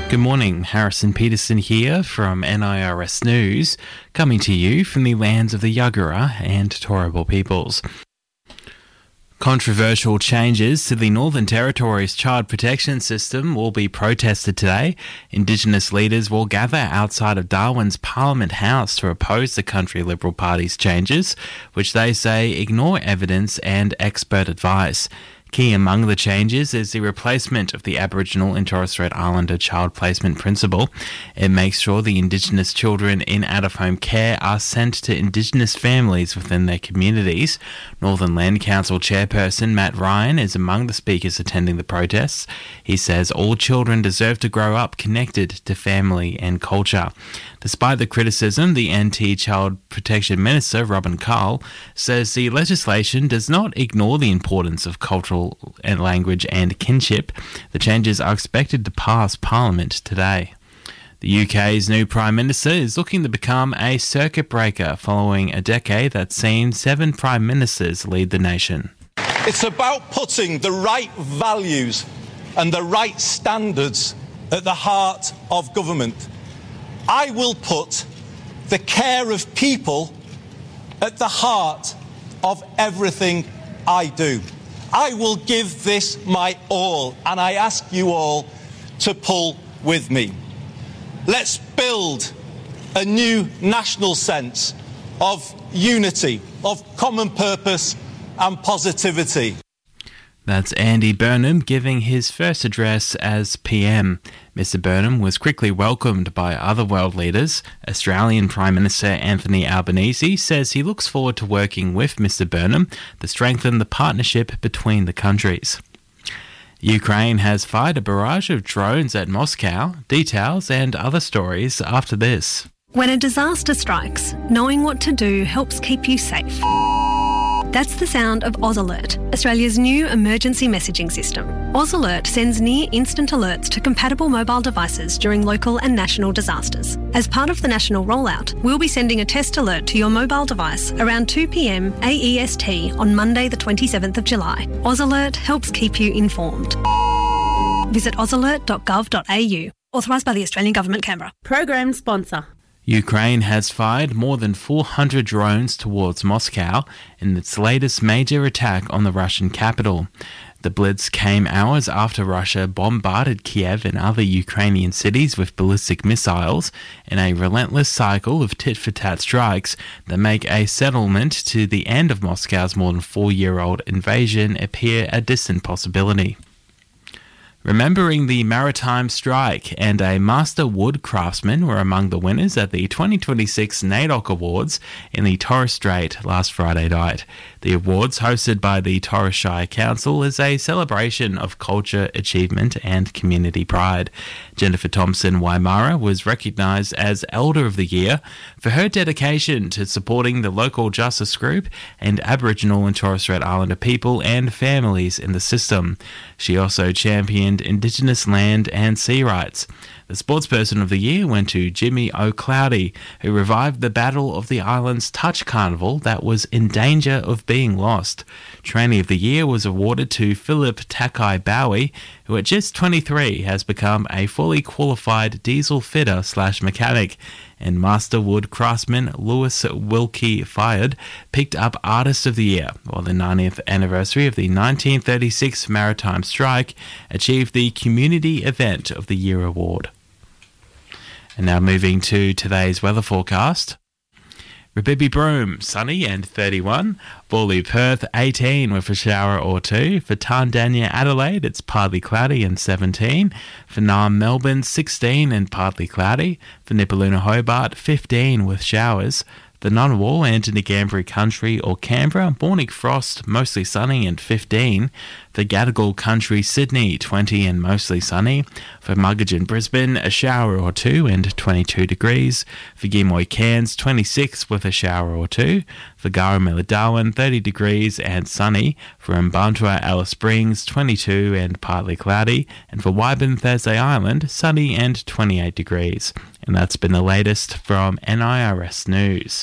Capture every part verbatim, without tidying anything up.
Good morning, Harrison Peterson here from N I R S News, coming to you from the lands of the Yagara and Turrbal peoples. Controversial changes to the Northern Territory's child protection system will be protested today. Indigenous leaders will gather outside of Darwin's Parliament House to oppose the Country Liberal Party's changes, which they say ignore evidence and expert advice. Key among the changes is the replacement of the Aboriginal and Torres Strait Islander child placement principle. It makes sure the Indigenous children in out-of-home care are sent to Indigenous families within their communities. Northern Land Council chairperson Matt Ryan is among the speakers attending the protests. He says all children deserve to grow up connected to family and culture. Despite the criticism, the Anti-Child Protection Minister, Robin Carl, says the legislation does not ignore the importance of cultural and language and kinship. The changes are expected to pass Parliament today. The U K's new Prime Minister is looking to become a circuit breaker following a decade that's seen seven Prime Ministers lead the nation. It's about putting the right values and the right standards at the heart of government. I will put the care of people at the heart of everything I do. I will give this my all, and I ask you all to pull with me. Let's build a new national sense of unity, of common purpose and positivity. That's Andy Burnham giving his first address as P M. Mister Burnham was quickly welcomed by other world leaders. Australian Prime Minister Anthony Albanese says he looks forward to working with Mister Burnham to strengthen the partnership between the countries. Ukraine has fired a barrage of drones at Moscow. Details and other stories after this. When a disaster strikes, knowing what to do helps keep you safe. That's the sound of AusAlert, Australia's new emergency messaging system. AusAlert sends near-instant alerts to compatible mobile devices during local and national disasters. As part of the national rollout, we'll be sending a test alert to your mobile device around two p.m. A E S T on Monday the twenty-seventh of July. AusAlert helps keep you informed. Visit ausalert dot gov dot a u. Authorised by the Australian Government, Canberra. Program sponsor. Ukraine has fired more than four hundred drones towards Moscow in its latest major attack on the Russian capital. The blitz came hours after Russia bombarded Kiev and other Ukrainian cities with ballistic missiles in a relentless cycle of tit-for-tat strikes that make a settlement to the end of Moscow's more than four-year-old invasion appear a distant possibility. Remembering the Maritime Strike and a Master Wood Craftsman were among the winners at the twenty twenty-six NAIDOC Awards in the Torres Strait last Friday night. The awards, hosted by the Torres Shire Council, is a celebration of culture, achievement and community pride. Jennifer Thompson-Waimara was recognised as Elder of the Year for her dedication to supporting the local justice group and Aboriginal and Torres Strait Islander people and families in the system. She also championed Indigenous land and sea rights. The Sportsperson of the Year went to Jimmy O'Cloudy, who revived the Battle of the Islands Touch Carnival that was in danger of being lost. Trainee of the Year was awarded to Philip Takai Bowie, who at just twenty-three has become a fully qualified diesel fitter slash mechanic. And Master Wood Craftsman Lewis Wilkie Fired picked up Artist of the Year, while the ninetieth anniversary of the nineteen thirty-six Maritime Strike achieved the Community Event of the Year award. And now moving to today's weather forecast. Rabibi Broome, sunny and thirty-one. Bawley Perth, eighteen with a shower or two. For Tandanya Adelaide, it's partly cloudy and seventeen. For Naarm Melbourne, sixteen and partly cloudy. For Nipaluna Hobart, fifteen with showers. The Ngunnawal and Ngambri Country or Canberra, morning frost, mostly sunny and fifteen. For Gadigal Country, Sydney, twenty and mostly sunny. For Muggeridge Brisbane, a shower or two and twenty-two degrees. For Gimoy Cairns, twenty-six with a shower or two. For Garamilla Darwin, thirty degrees and sunny. For Mbantua Alice Springs, twenty-two and partly cloudy. And for Wyburn Thursday Island, sunny and twenty-eight degrees. And that's been the latest from N I R S News.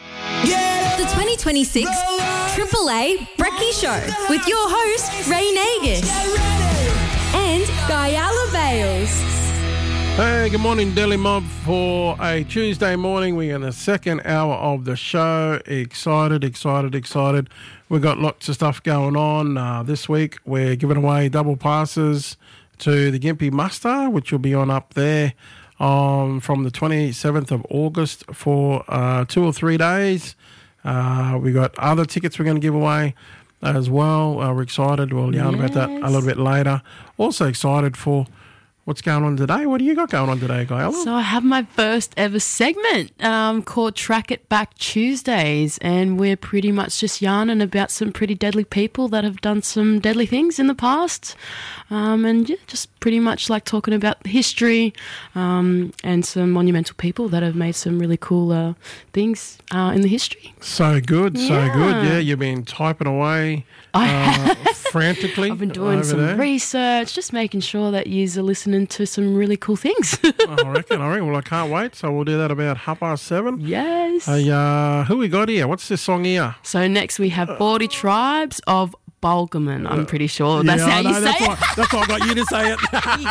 The twenty twenty-six Triple A Brekkie Show with your host, Ray Nagus and Guyala Bales. Hey, good morning, Daily Mob, for a Tuesday morning. We're in the second hour of the show. Excited, excited, excited. We've got lots of stuff going on uh, this week. We're giving away double passes to the Gympie Muster, which will be on up there um, from the twenty-seventh of August for uh, two or three days. Uh, we've got other tickets we're going to give away as well. Uh, we're excited. We'll yarn yes. about that a little bit later. Also excited for what's going on today. What do you got going on today, Gail? So I have my first ever segment um, called Track It Back Tuesdays, and we're pretty much just yarning about some pretty deadly people that have done some deadly things in the past, um, and yeah, just pretty much like talking about history um, and some monumental people that have made some really cool uh, things uh, in the history. So good, so yeah. good. Yeah, you've been typing away uh, frantically. I've been doing some there. research, just making sure that yous are listening to some really cool things. I reckon, I reckon. Well, I can't wait. So we'll do that about half past seven. Yes. Uh, uh, who we got here? What's this song here? So next we have forty Tribes of Bulgaman. I'm pretty sure that's yeah, how you no, say that's it. Why, that's why I got you to say it.